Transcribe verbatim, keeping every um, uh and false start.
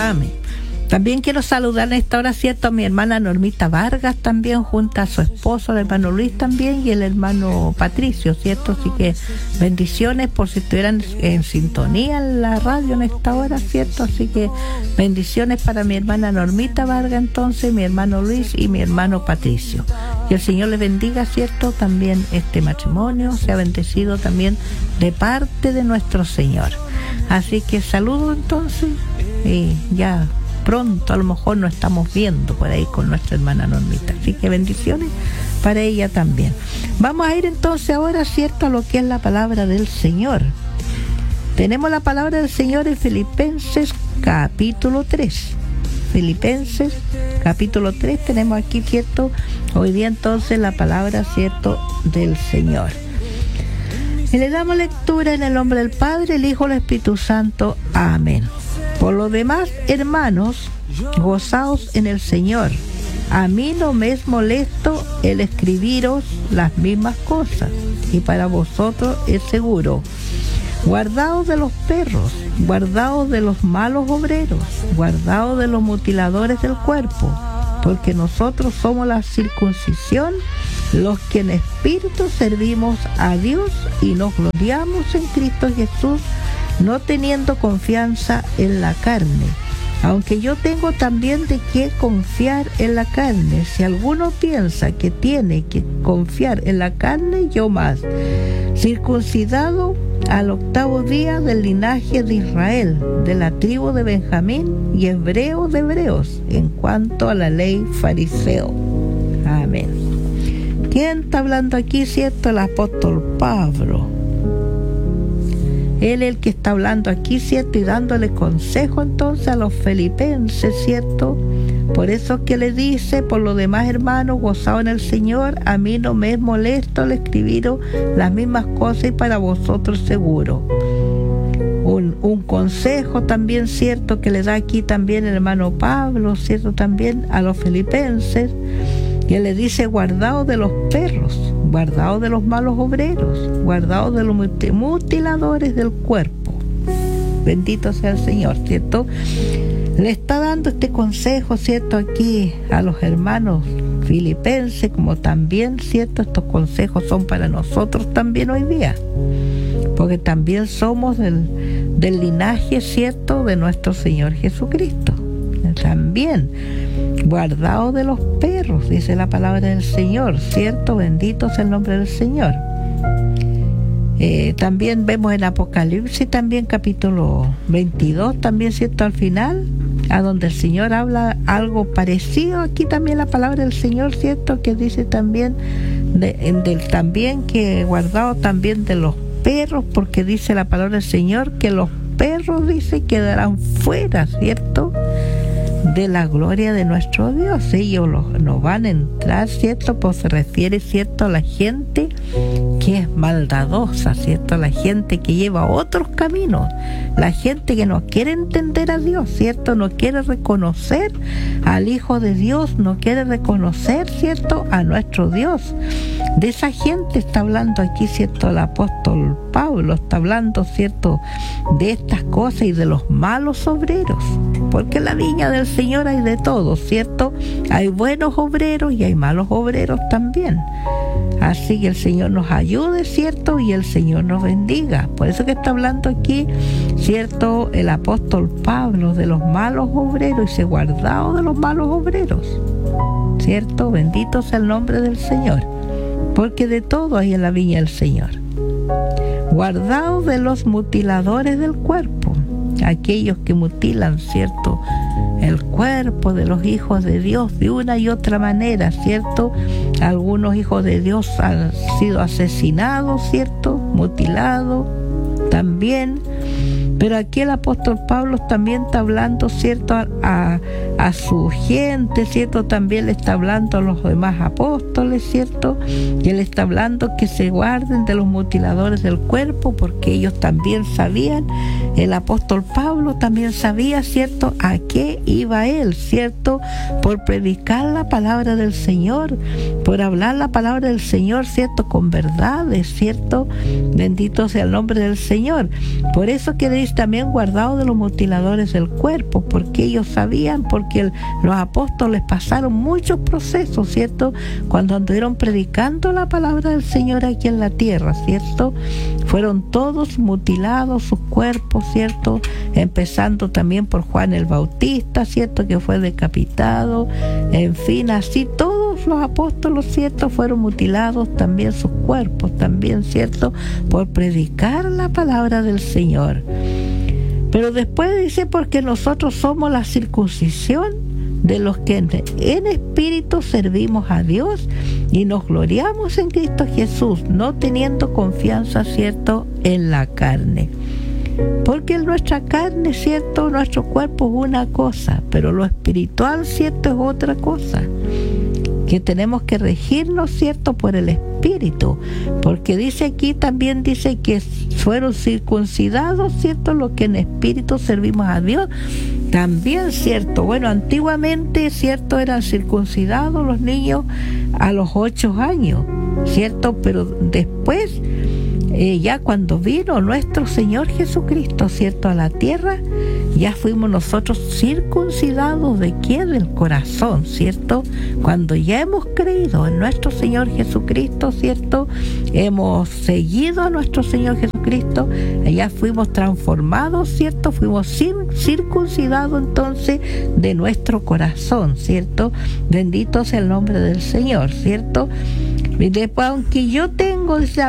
Amén. También quiero saludar en esta hora, ¿cierto?, a mi hermana Normita Vargas también, junto a su esposo, el hermano Luis también, y el hermano Patricio, ¿cierto? Así que bendiciones por si estuvieran en sintonía en la radio en esta hora, ¿cierto? Así que bendiciones para mi hermana Normita Vargas entonces, mi hermano Luis y mi hermano Patricio. Que el Señor les bendiga, ¿cierto? También este matrimonio sea bendecido también de parte de nuestro Señor. Así que saludo entonces y ya pronto a lo mejor nos estamos viendo por ahí con nuestra hermana Normita, así que bendiciones para ella también. Vamos a ir entonces ahora, ¿cierto?, a lo que es la palabra del Señor. Tenemos la palabra del Señor en Filipenses capítulo tres. Filipenses capítulo tres tenemos aquí, ¿cierto?, hoy día entonces la palabra, ¿cierto?, del Señor. Y le damos lectura en el nombre del Padre, el Hijo y el Espíritu Santo. Amén. Por lo demás, hermanos, gozaos en el Señor. A mí no me es molesto el escribiros las mismas cosas, y para vosotros es seguro. Guardaos de los perros, guardaos de los malos obreros, guardaos de los mutiladores del cuerpo, porque nosotros somos la circuncisión, los que en espíritu servimos a Dios y nos gloriamos en Cristo Jesús, no teniendo confianza en la carne, aunque yo tengo también de qué confiar en la carne. Si alguno piensa que tiene que confiar en la carne, yo más, circuncidado al octavo día del linaje de Israel, de la tribu de Benjamín, y hebreo de hebreos, en cuanto a la ley fariseo. Amén. ¿Quién está hablando aquí, cierto? El apóstol Pablo. Él es el que está hablando aquí, ¿cierto? Y dándole consejo entonces a los filipenses, ¿cierto? Por eso es que le dice, por lo demás, hermanos, gozaos en el Señor. A mí no me es molesto el escribiros las mismas cosas, y para vosotros seguro. Un, un consejo también, ¿cierto?, que le da aquí también el hermano Pablo, ¿cierto?, también a los filipenses, que le dice: guardaos de los perros, guardaos de los malos obreros, guardaos de los mutiladores del cuerpo. Bendito sea el Señor, ¿cierto? Le está dando este consejo, ¿cierto?, aquí a los hermanos filipenses, como también, ¿cierto?, estos consejos son para nosotros también hoy día, porque también somos del, del linaje, ¿cierto?, de nuestro Señor Jesucristo. También guardaos de los perros, dice la palabra del Señor, ¿cierto? Bendito sea el nombre del Señor. Eh, también vemos en Apocalipsis, también capítulo veintidós, también, ¿cierto?, al final, a donde el Señor habla algo parecido. Aquí también la palabra del Señor, ¿cierto?, que dice también de, del también que guardaos también de los perros, porque dice la palabra del Señor que los perros, dice, quedarán fuera, ¿cierto?, de la gloria de nuestro Dios. Ellos no van a entrar, ¿cierto? Pues se refiere, ¿cierto?, a la gente que es maldadosa, ¿cierto?, a la gente que lleva otros caminos, la gente que no quiere entender a Dios, ¿cierto?, no quiere reconocer al Hijo de Dios, no quiere reconocer, ¿cierto?, a nuestro Dios. De esa gente está hablando aquí, ¿cierto?, el apóstol Pablo está hablando, ¿cierto?, de estas cosas y de los malos obreros, porque en la viña del Señor hay de todo, ¿cierto? Hay buenos obreros y hay malos obreros también. Así que el Señor nos ayude, ¿cierto?, y el Señor nos bendiga. Por eso que está hablando aquí, ¿cierto?, el apóstol Pablo de los malos obreros, y se guardado de los malos obreros, ¿cierto? Bendito sea el nombre del Señor, porque de todo hay en la viña del Señor. Guardaos de los mutiladores del cuerpo, aquellos que mutilan, ¿cierto?, el cuerpo de los hijos de Dios de una y otra manera, ¿cierto? Algunos hijos de Dios han sido asesinados, ¿cierto?, mutilados también. Pero aquí el apóstol Pablo también está hablando, ¿cierto?, a, a, a su gente, ¿cierto? También le está hablando a los demás apóstoles, ¿cierto? Y él está hablando que se guarden de los mutiladores del cuerpo, porque ellos también sabían el apóstol Pablo también sabía, ¿cierto?, a qué iba él, ¿cierto?, por predicar la palabra del Señor, por hablar la palabra del Señor, ¿cierto?, con verdades, ¿cierto? Bendito sea el nombre del Señor. Por eso queréis también guardado de los mutiladores del cuerpo, porque ellos sabían, porque el, los apóstoles pasaron muchos procesos, ¿cierto?, cuando anduvieron predicando la palabra del Señor aquí en la tierra, ¿cierto? Fueron todos mutilados sus cuerpos, ¿cierto? Empezando también por Juan el Bautista, ¿cierto?, que fue decapitado. En fin, así todos los apóstoles, ¿cierto?, fueron mutilados también sus cuerpos, también, ¿cierto?, por predicar la palabra del Señor. Pero después dice, porque nosotros somos la circuncisión de los que en, en espíritu servimos a Dios y nos gloriamos en Cristo Jesús, no teniendo confianza, ¿cierto?, en la carne. Porque en nuestra carne, ¿cierto?, nuestro cuerpo es una cosa, pero lo espiritual, ¿cierto?, es otra cosa. Que tenemos que regirnos, ¿cierto?, por el Espíritu, porque dice aquí, también dice que fueron circuncidados, ¿cierto?, los que en espíritu servimos a Dios, también, ¿cierto? Bueno, antiguamente, ¿cierto?, eran circuncidados los niños a los ocho años, ¿cierto?, pero después, eh, ya cuando vino nuestro Señor Jesucristo, ¿cierto?, a la tierra, ya fuimos nosotros circuncidados de quién, del corazón, ¿cierto? Cuando ya hemos creído en nuestro Señor Jesucristo, ¿cierto?, hemos seguido a nuestro Señor Jesucristo, ya fuimos transformados, ¿cierto?, fuimos circuncidados entonces de nuestro corazón, ¿cierto? Bendito sea el nombre del Señor, ¿cierto? Y después, aunque yo tengo esa